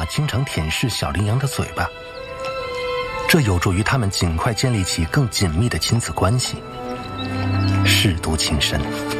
经常舔舐小羚羊的嘴巴，这有助于他们尽快建立起更紧密的亲子关系。舐犊情深。